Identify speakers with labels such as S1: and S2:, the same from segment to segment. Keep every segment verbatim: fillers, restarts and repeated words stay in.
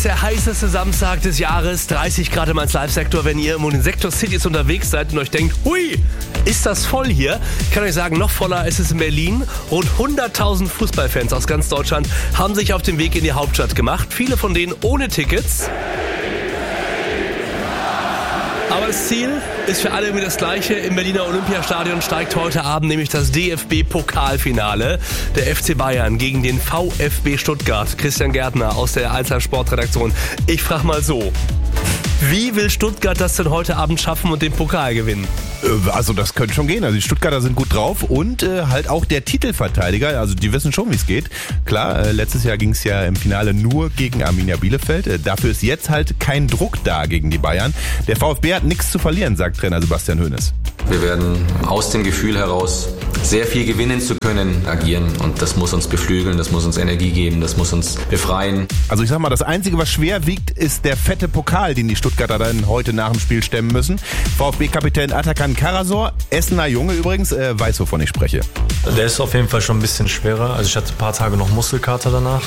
S1: Der heißeste Samstag des Jahres, dreißig Grad im eins Live-Sektor. Wenn ihr im Unisektor Cities unterwegs seid und euch denkt, hui, ist das voll hier? Ich kann euch sagen, noch voller ist es in Berlin. Rund hunderttausend Fußballfans aus ganz Deutschland haben sich auf den Weg in die Hauptstadt gemacht. Viele von denen ohne Tickets. Aber das Ziel ist für alle irgendwie das gleiche. Im Berliner Olympiastadion steigt heute Abend nämlich das D F B-Pokalfinale. Der F C Bayern gegen den VfB Stuttgart. Christian Gärtner aus der eins Live Sportredaktion. Ich frage mal so, wie will Stuttgart das denn heute Abend schaffen und den Pokal gewinnen?
S2: Also das könnte schon gehen. Also die Stuttgarter sind gut drauf und äh, halt auch der Titelverteidiger. Also die wissen schon, wie es geht. Klar, äh, letztes Jahr ging es ja im Finale nur gegen Arminia Bielefeld. Äh, dafür ist jetzt halt kein Druck da gegen die Bayern. Der VfB hat nichts zu verlieren, sagt Trainer Sebastian Hoeneß.
S3: Wir werden aus dem Gefühl heraus, sehr viel gewinnen zu können, agieren. Und das muss uns beflügeln, das muss uns Energie geben, das muss uns befreien.
S2: Also ich sag mal, das Einzige, was schwer wiegt, ist der fette Pokal, den die Stuttgarter dann heute nach dem Spiel stemmen müssen. VfB-Kapitän Atakan Karasor, Essener Junge übrigens, äh, weiß, wovon ich spreche.
S4: Der ist auf jeden Fall schon ein bisschen schwerer. Also ich hatte ein paar Tage noch Muskelkater danach.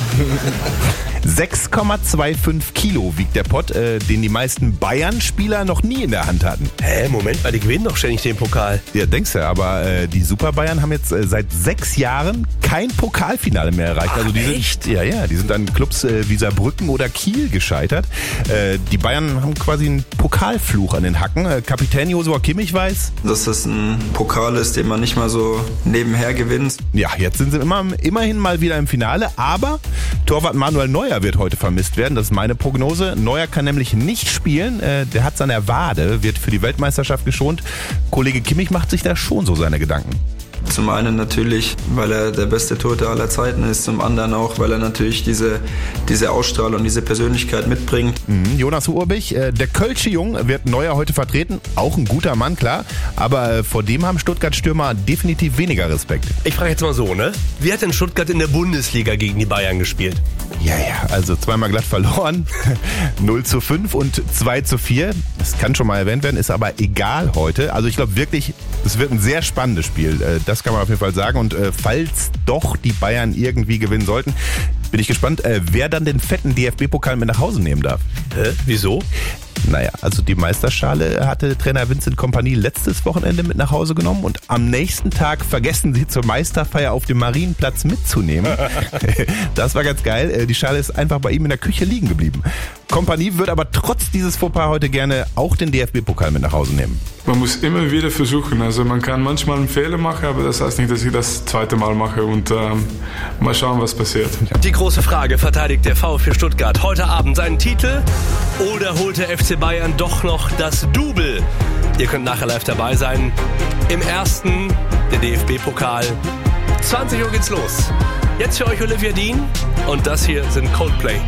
S2: sechs Komma fünfundzwanzig Kilo wiegt der Pott, äh, den die meisten Bayern-Spieler noch nie in der Hand hatten.
S1: Hä, Moment mal, die gewinnen doch ständig den Pokal.
S2: Ja, denkst du, aber äh, die Super Bayern haben jetzt äh, seit sechs Jahren kein Pokalfinale mehr erreicht.
S1: Ach,
S2: also die
S1: echt?
S2: Sind, ja, ja, die sind an Clubs äh, wie Saarbrücken oder Kiel gescheitert. Äh, die Bayern haben quasi einen Pokalfluch an den Hacken. Äh, Kapitän Joshua Kimmich weiß,
S5: dass das ein Pokal ist, den man nicht mal so nebenher gewinnt.
S2: Ja, jetzt sind sie immer, immerhin mal wieder im Finale, aber Torwart Manuel Neuer wird heute vermisst werden. Das ist meine Prognose. Neuer kann nämlich nicht spielen. Äh, der hat seine Wade, wird für die Weltmeisterschaft geschont. Kollege Kimmich macht sich da schon so seine Gedanken.
S5: Zum einen natürlich, weil er der beste Torhüter aller Zeiten ist, zum anderen auch, weil er natürlich diese, diese Ausstrahlung, diese Persönlichkeit mitbringt.
S2: Mhm, Jonas Urbich, äh, der Kölsche Jung wird Neuer heute vertreten, auch ein guter Mann, klar, aber äh, vor dem haben Stuttgart-Stürmer definitiv weniger Respekt.
S1: Ich frage jetzt mal so, ne? Wie hat denn Stuttgart in der Bundesliga gegen die Bayern gespielt?
S2: Ja, ja, also zweimal glatt verloren, null zu fünf und zwei zu vier. Das kann schon mal erwähnt werden, ist aber egal heute. Also ich glaube wirklich, es wird ein sehr spannendes Spiel. Das kann man auf jeden Fall sagen. Und äh, falls doch die Bayern irgendwie gewinnen sollten, bin ich gespannt, äh, wer dann den fetten D F B-Pokal mit nach Hause nehmen darf.
S1: Hä? Wieso?
S2: Naja, also die Meisterschale hatte Trainer Vincent Kompany letztes Wochenende mit nach Hause genommen und am nächsten Tag vergessen sie zur Meisterfeier auf dem Marienplatz mitzunehmen. Das war ganz geil. Die Schale ist einfach bei ihm in der Küche liegen geblieben. Kompany wird aber trotz dieses Fauxpas heute gerne auch den D F B-Pokal mit nach Hause nehmen.
S6: Man muss immer wieder versuchen. Also man kann manchmal einen Fehler machen, aber das heißt nicht, dass ich das zweite Mal mache. Und ähm, mal schauen, was passiert.
S1: Die große Frage, verteidigt der VfB Stuttgart heute Abend seinen Titel oder holt der F C Bayern doch noch das Double? Ihr könnt nachher live dabei sein. Im ersten, der D F B-Pokal. zwanzig Uhr geht's los. Jetzt für euch Olivia Dean und das hier sind Coldplay.